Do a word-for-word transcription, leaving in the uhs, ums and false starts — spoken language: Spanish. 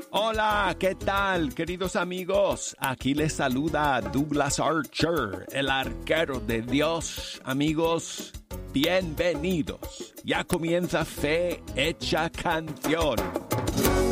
Hola, ¿qué tal, queridos amigos? Aquí les saluda Douglas Archer, el arquero de Dios. Amigos, bienvenidos. Ya comienza Fe Hecha Canción.